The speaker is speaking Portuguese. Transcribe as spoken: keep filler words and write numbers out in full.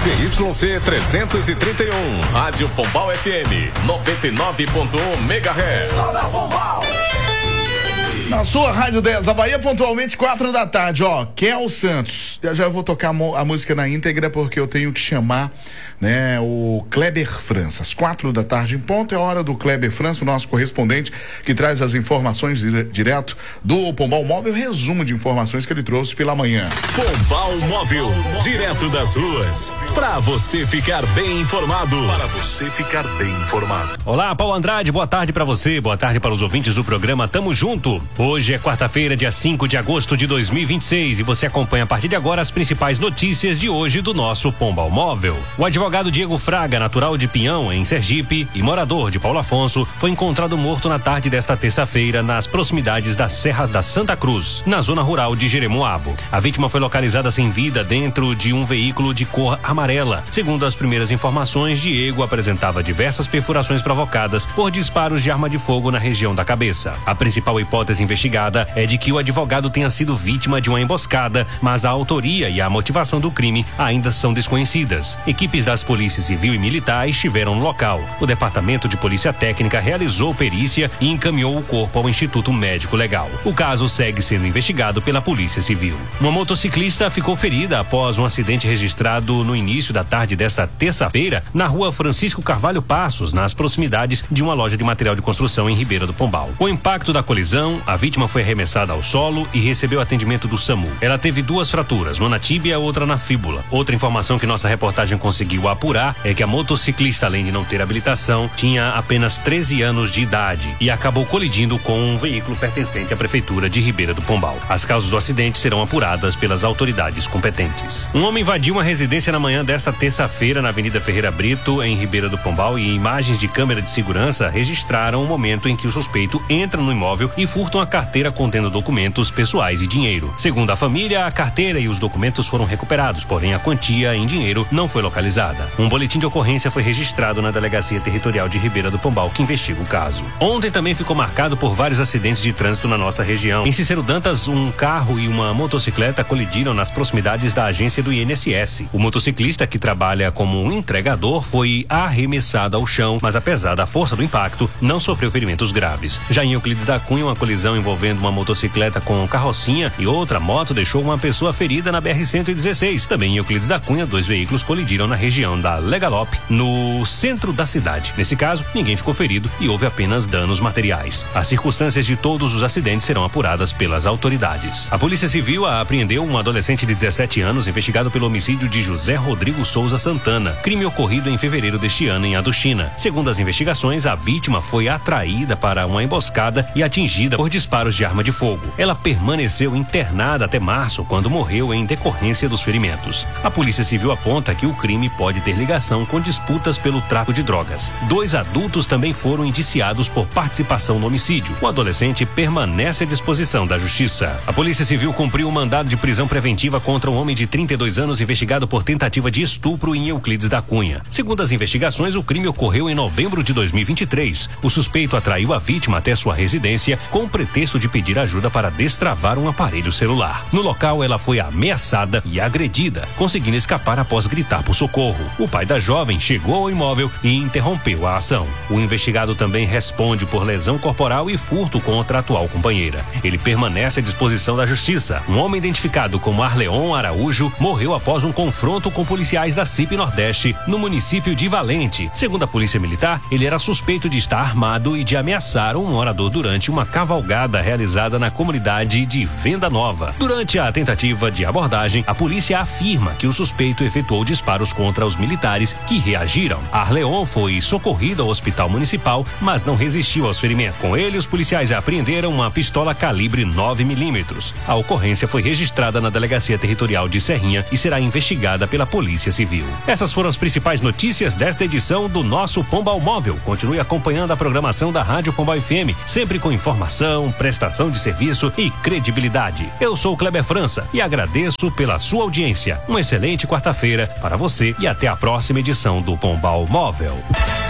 Z Y C trezentos e trinta e um, Rádio Pombal F M, noventa e nove ponto um megahertz. Na sua Rádio dez da Bahia, pontualmente quatro da tarde, ó, Kel Santos. Eu já vou tocar a música na íntegra porque eu tenho que chamar, né, o Kleber França. Às quatro da tarde em ponto é a hora do Kleber França, o nosso correspondente que traz as informações dire- direto do Pombal Móvel, resumo de informações que ele trouxe pela manhã. Pombal Móvel, direto das ruas, pra você ficar bem informado. Para você ficar bem informado. Olá, Paulo Andrade, boa tarde pra você, boa tarde para os ouvintes do programa Tamo Junto. Hoje é quarta-feira, dia cinco de agosto de dois mil e vinte e seis, e você acompanha a partir de agora as principais notícias de hoje do nosso Pombal Móvel. O advogado Diego Fraga, natural de Pinhão, em Sergipe, e morador de Paulo Afonso, foi encontrado morto na tarde desta terça-feira nas proximidades da Serra da Santa Cruz, na zona rural de Jeremoabo. A vítima foi localizada sem vida dentro de um veículo de cor amarela. Segundo as primeiras informações, Diego apresentava diversas perfurações provocadas por disparos de arma de fogo na região da cabeça. A principal hipótese investigada é de que o advogado tenha sido vítima de uma emboscada, mas a autoria e a motivação do crime ainda são desconhecidas. Equipes das polícias civil e militar estiveram no local. O Departamento de Polícia Técnica realizou perícia e encaminhou o corpo ao Instituto Médico Legal. O caso segue sendo investigado pela Polícia Civil. Uma motociclista ficou ferida após um acidente registrado no início da tarde desta terça-feira na rua Francisco Carvalho Passos, nas proximidades de uma loja de material de construção em Ribeira do Pombal. O impacto da colisão, a vítima foi arremessada ao solo e recebeu atendimento do SAMU. Ela teve duas fraturas, uma na tíbia e outra na fíbula. Outra informação que nossa reportagem conseguiu apurar é que a motociclista, além de não ter habilitação, tinha apenas treze anos de idade e acabou colidindo com um veículo pertencente à Prefeitura de Ribeira do Pombal. As causas do acidente serão apuradas pelas autoridades competentes. Um homem invadiu uma residência na manhã desta terça-feira na Avenida Ferreira Brito, em Ribeira do Pombal, e imagens de câmera de segurança registraram o momento em que o suspeito entra no imóvel e furta uma carteira contendo documentos pessoais e dinheiro. Segundo a família, a carteira e os documentos foram recuperados, porém a quantia em dinheiro não foi localizada. Um boletim de ocorrência foi registrado na Delegacia Territorial de Ribeira do Pombal, que investiga o caso. Ontem também ficou marcado por vários acidentes de trânsito na nossa região. Em Cícero Dantas, um carro e uma motocicleta colidiram nas proximidades da agência do I N S S. O motociclista, que trabalha como um entregador, foi arremessado ao chão, mas apesar da força do impacto, não sofreu ferimentos graves. Já em Euclides da Cunha, uma colisão envolvendo uma motocicleta com carrocinha e outra moto deixou uma pessoa ferida na B R cento e dezesseis. Também em Euclides da Cunha, dois veículos colidiram na região da Legalop, no centro da cidade. Nesse caso, ninguém ficou ferido e houve apenas danos materiais. As circunstâncias de todos os acidentes serão apuradas pelas autoridades. A Polícia Civil apreendeu um adolescente de dezessete anos investigado pelo homicídio de José Rodrigo Souza Santana, crime ocorrido em fevereiro deste ano em Aduchina. Segundo as investigações, a vítima foi atraída para uma emboscada e atingida por disparos de arma de fogo. Ela permaneceu internada até março, quando morreu em decorrência dos ferimentos. A Polícia Civil aponta que o crime pode ter ligação com disputas pelo tráfico de drogas. Dois adultos também foram indiciados por participação no homicídio. O adolescente permanece à disposição da Justiça. A Polícia Civil cumpriu um mandado de prisão preventiva contra um homem de trinta e dois anos investigado por tentativa de estupro em Euclides da Cunha. Segundo as investigações, o crime ocorreu em novembro de dois mil e vinte e três. O suspeito atraiu a vítima até sua residência com o pretexto de pedir ajuda para destravar um aparelho celular. No local, ela foi ameaçada e agredida, conseguindo escapar após gritar por socorro. O pai da jovem chegou ao imóvel e interrompeu a ação. O investigado também responde por lesão corporal e furto contra a atual companheira. Ele permanece à disposição da Justiça. Um homem identificado como Arleon Araújo morreu após um confronto com policiais da C I P Nordeste no município de Valente. Segundo a Polícia Militar, ele era suspeito de estar armado e de ameaçar um morador durante uma cavalgada realizada na comunidade de Venda Nova. Durante a tentativa de abordagem, a polícia afirma que o suspeito efetuou disparos contra os militares, que reagiram. Arleon foi socorrido ao hospital municipal, mas não resistiu aos ferimentos. Com ele, os policiais apreenderam uma pistola calibre nove milímetros. A ocorrência foi registrada na Delegacia Territorial de Serrinha e será investigada pela Polícia Civil. Essas foram as principais notícias desta edição do nosso Pombal Móvel. Continue acompanhando a programação da Rádio Pombal F M, sempre com informação, prestação de serviço e credibilidade. Eu sou o Kleber França e agradeço pela sua audiência. Uma excelente quarta-feira para você e até a próxima edição do Pombal Móvel.